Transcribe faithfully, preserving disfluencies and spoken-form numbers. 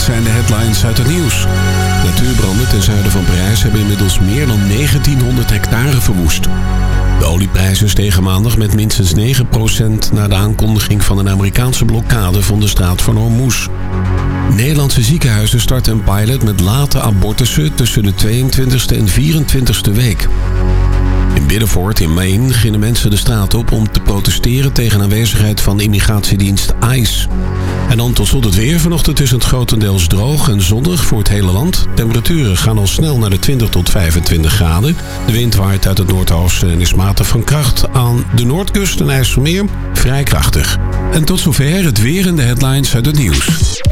zijn de headlines uit het nieuws. Natuurbranden ten zuiden van Parijs hebben inmiddels meer dan negentienhonderd hectare verwoest. De olieprijzen stegen maandag met minstens negen procent na de aankondiging van een Amerikaanse blokkade van de straat van Hormuz. Nederlandse ziekenhuizen starten een pilot met late abortussen tussen de tweeëntwintigste en vierentwintigste week. In Biddefort in Maine gingen mensen de straat op om te protesteren tegen aanwezigheid van immigratiedienst ICE. En dan tot slot het weer. Vanochtend is het grotendeels droog en zonnig voor het hele land. Temperaturen gaan al snel naar de twintig tot vijfentwintig graden. De wind waait uit het noordoosten en is matig van kracht. Aan de noordkust en IJsselmeer vrij krachtig. En tot zover het weer en de headlines uit het nieuws.